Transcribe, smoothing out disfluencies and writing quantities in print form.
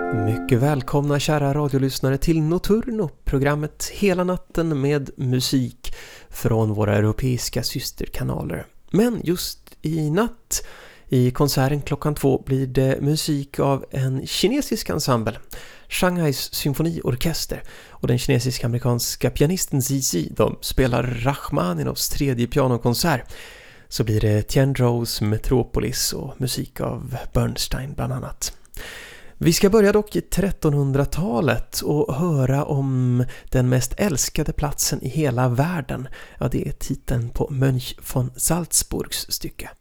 Mycket välkomna kära radiolyssnare till Nocturno, programmet hela natten med musik från våra europeiska systerkanaler. Men just i natt, i konserten klockan 2, blir det musik av en kinesisk ensemble, Shanghais symfoniorkester, och den kinesisk-amerikanska pianisten Zizi. De spelar Rachmaninovs 3:e pianokonsert. Så blir det Tiandros Metropolis och musik av Bernstein bland annat. Vi ska börja dock i 1300-talet och höra om den mest älskade platsen i hela världen. Ja, det är titeln på Mönch von Salzburgs stycke.